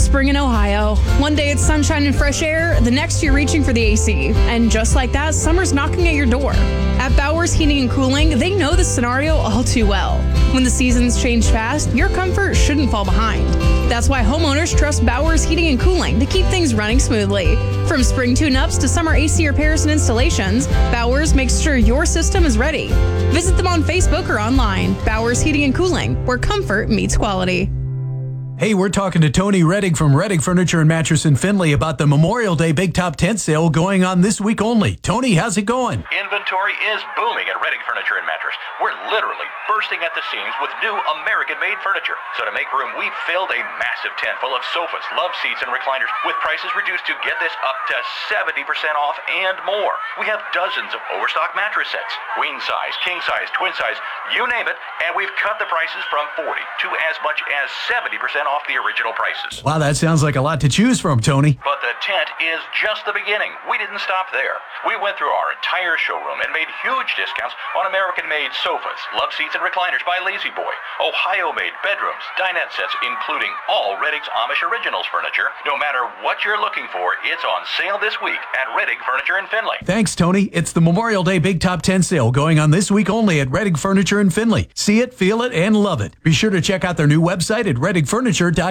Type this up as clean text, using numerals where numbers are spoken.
spring in Ohio. One day it's sunshine and fresh air, the next you're reaching for the AC. And just like that, summer's knocking at your door. At Bowers Heating and Cooling, they know this scenario all too well. When the seasons change fast, your comfort shouldn't fall behind. That's why homeowners trust Bowers Heating and Cooling to keep things running smoothly. From spring tune-ups to summer AC repairs and installations, Bowers makes sure your system is ready. Visit them on Facebook or online. Bowers Heating and Cooling, where comfort meets quality. Hey, we're talking to Tony Reddick from Reddick Furniture and Mattress in Findlay about the Memorial Day Big Top Tent Sale going on this week only. Tony, how's it going? Inventory is booming at Reddick Furniture and Mattress. We're literally bursting at the seams with new American-made furniture. So to make room, we've filled a massive tent full of sofas, love seats, and recliners with prices reduced to get this up to 70% off and more. We have dozens of overstock mattress sets, queen size, king size, twin size, you name it, and we've cut the prices from 40 to as much as 70% off the original prices. Wow, that sounds like a lot to choose from, Tony. But the tent is just the beginning. We didn't stop there. We went through our entire showroom and made huge discounts on American-made sofas, love seats, and recliners by Lazy Boy, Ohio-made bedrooms, dinette sets, including all Reddick's Amish Originals furniture. No matter what you're looking for, it's on sale this week at Reddick Furniture in Findlay. Thanks, Tony. It's the Memorial Day Big Top 10 Sale going on this week only at Reddick Furniture in Findlay. See it, feel it, and love it. Be sure to check out their new website at reddickfurniture.com.